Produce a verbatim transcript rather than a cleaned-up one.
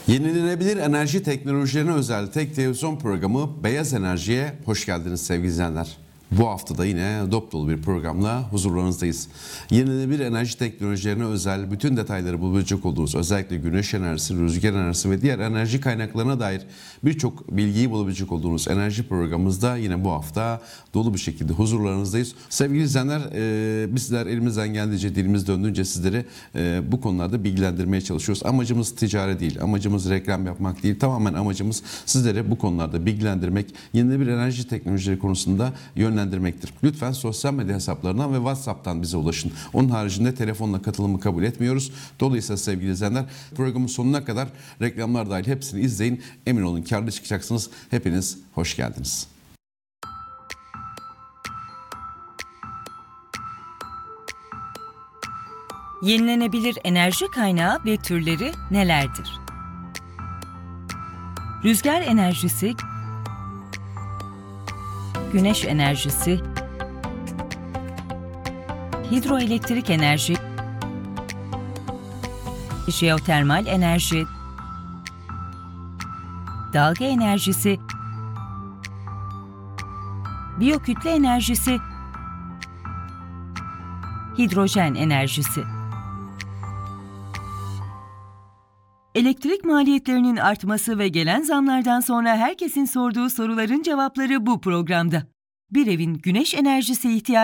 Yenilenebilir enerji teknolojilerine özel tek televizyon programı Beyaz Enerji'ye hoş geldiniz sevgili izleyenler. Bu hafta da yine dop dolu bir programla huzurlarınızdayız. Yenilenebilir enerji teknolojilerine özel bütün detayları bulabilecek olduğunuz, özellikle güneş enerjisi, rüzgar enerjisi ve diğer enerji kaynaklarına dair birçok bilgiyi bulabilecek olduğunuz enerji programımızda yine bu hafta dolu bir şekilde huzurlarınızdayız. Sevgili izleyenler, e, bizler elimizden geldiğince, dilimiz döndüğünce sizleri e, bu konularda bilgilendirmeye çalışıyoruz. Amacımız ticari değil, amacımız reklam yapmak değil. Tamamen amacımız sizlere bu konularda bilgilendirmek, yenilenebilir enerji teknolojileri konusunda yönlendirmektir. Lütfen sosyal medya hesaplarından ve WhatsApp'tan bize ulaşın. Onun haricinde telefonla katılımı kabul etmiyoruz. Dolayısıyla sevgili izleyenler, programın sonuna kadar reklamlar dahil hepsini izleyin. Emin olun kârlı çıkacaksınız. Hepiniz hoş geldiniz. Yenilenebilir enerji kaynağı ve türleri nelerdir? Rüzgar enerjisi, güneş enerjisi, hidroelektrik enerji, jeotermal enerji, dalga enerjisi, biyokütle enerjisi, hidrojen enerjisi. Elektrik maliyetlerinin artması ve gelen zamlardan sonra herkesin sorduğu soruların cevapları bu programda. Bir evin güneş enerjisi ihtiyacı